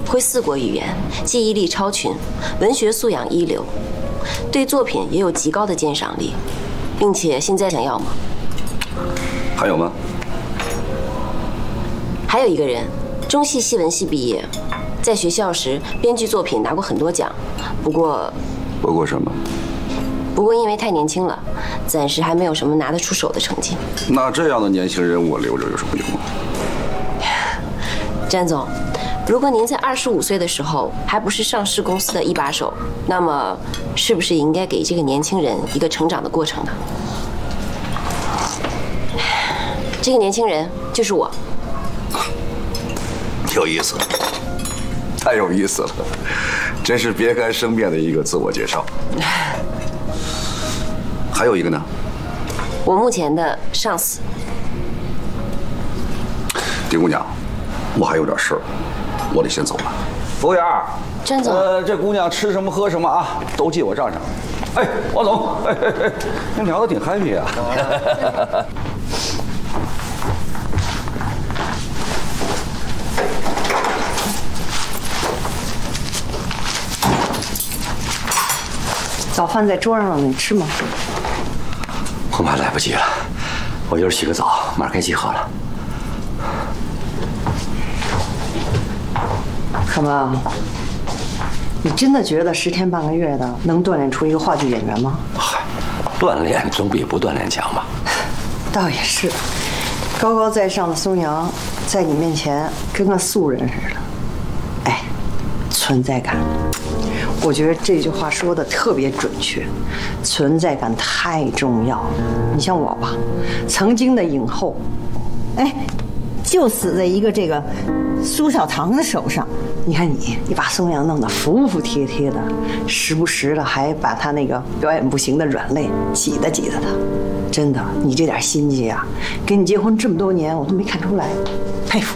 会4国语言，记忆力超群，文学素养一流，对作品也有极高的鉴赏力，并且现在想要吗？ 还有吗？ 还有一个人，中戏戏文系毕业，在学校时编剧作品拿过很多奖，不过什么？ 不过因为太年轻了，暂时还没有什么拿得出手的成绩。 那这样的年轻人我留着有什么用啊？ 詹总，如果您在25岁的时候还不是上市公司的一把手，那么是不是应该给这个年轻人一个成长的过程呢？这个年轻人就是我。 有意思，太有意思了，真是别开生面的一个自我介绍。还有一个呢？ 我目前的上司。 丁姑娘，我还有点事儿，我得先走了。服务员， 詹总， 这姑娘吃什么喝什么啊，都记我账上。哎，王总，您聊得挺 happy 啊。 早饭在桌上了，你吃吗？ 恐怕来不及了，我一会儿洗个澡，马上该集合了。 什么？你真的觉得10天半个月的能锻炼出一个话剧演员吗？ 嗨，锻炼总比不锻炼强吧？ 倒也是，高高在上的松阳，在你面前跟个素人似的。哎，存在感。我觉得这句话说的特别准确，存在感太重要了。你像我吧，曾经的影后，哎，就死在一个这个苏小棠的手上。你看你把松阳弄得服服帖帖的，时不时的还把他那个表演不行的软肋挤得他。真的，你这点心机啊，跟你结婚这么多年我都没看出来。